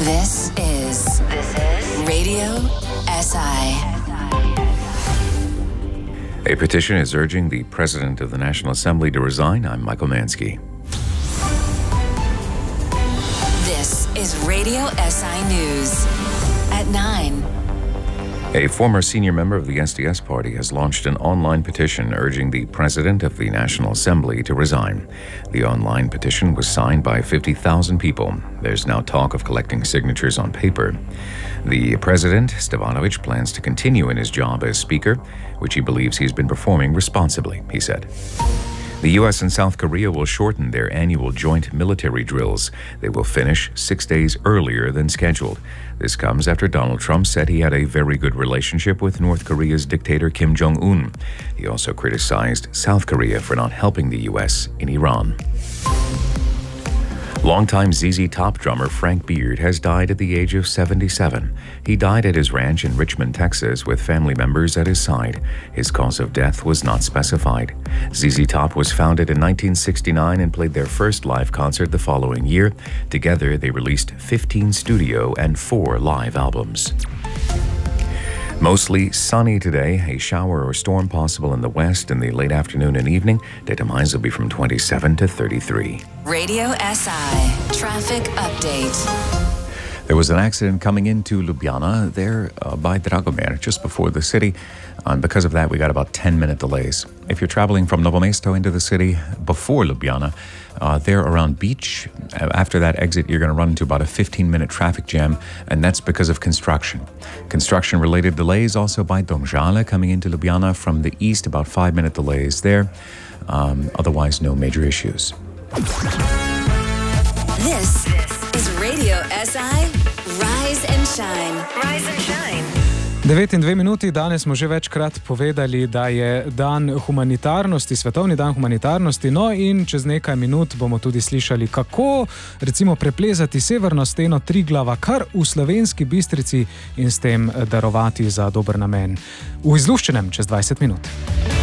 This is Radio SI. A petition is urging the President of the National Assembly to resign. I'm Michael Mansky. This is Radio SI News at 9. A former senior member of the SDS party has launched an online petition urging the President of the National Assembly to resign. The online petition was signed by 50,000 people. There's now talk of collecting signatures on paper. The President, Stevanovic, plans to continue in his job as Speaker, which he believes he's been performing responsibly, he said. The U.S. and South Korea will shorten their annual joint military drills. They will finish 6 days earlier than scheduled. This comes after Donald Trump said he had a very good relationship with North Korea's dictator Kim Jong-un. He also criticized South Korea for not helping the U.S. in Iran. Longtime ZZ Top drummer Frank Beard has died at the age of 77. He died at his ranch in Richmond, Texas, with family members at his side. His cause of death was not specified. ZZ Top was founded in 1969 and played their first live concert the following year. Together, they released 15 studio and 4 live albums. Mostly sunny today, a shower or storm possible in the west in the late afternoon and evening. Daytime highs will be from 27 to 33. Radio SI Traffic Update. There was an accident coming into Ljubljana there by Dragomer, just before the city. And because of that, we got about 10-minute delays. If you're traveling from Novo Mesto into the city before Ljubljana, there around Beach, after that exit, you're going to run into about a 15-minute traffic jam, and that's because of construction. Construction-related delays also by Domžale coming into Ljubljana from the east, about 5-minute delays there. Otherwise, no major issues. This is Radio SI Rise and Shine. Rise and Shine. 9:02 minuti, danes smo že večkrat povedali, da je dan humanitarnosti, svetovni dan humanitarnosti, no in čez nekaj minut bomo tudi slišali, kako recimo preplezati severno steno Triglava kar v Slovenski Bistrici in s tem darovati za dober namen. V izluščenem čez 20 minut.